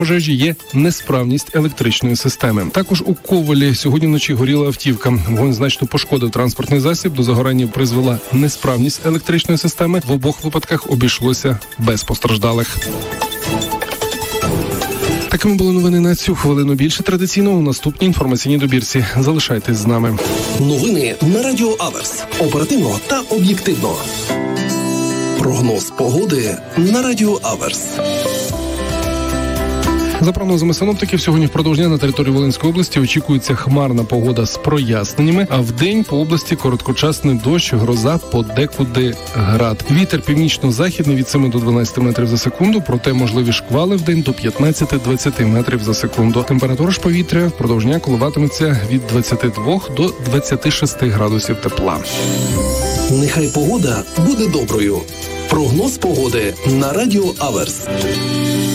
пожежі є несправність електричної системи. Також у Ковелі сьогодні вночі горіла автівка. Вогонь значно пошкодив транспортний засіб. До загорання призвела несправність електричної системи. В обох випадках обійшлося без постраждалих. Такими були новини на цю хвилину. Більше традиційно у наступній інформаційній добірці. Залишайтесь з нами. Новини на Радіо Аверс. Оперативно та об'єктивно. Прогноз погоди на Радіо Аверс. За прогнозами синоптиків, сьогодні впродовж дня на території Волинської області очікується хмарна погода з проясненнями, а вдень по області короткочасний дощ, гроза, подекуди град. Вітер північно-західний від 7 до 12 метрів за секунду, проте можливі шквали вдень до 15-20 метрів за секунду. Температура ж повітря впродовж дня коливатиметься від 22 до 26 градусів тепла. Нехай погода буде доброю. Прогноз погоди на Радіо Аверс.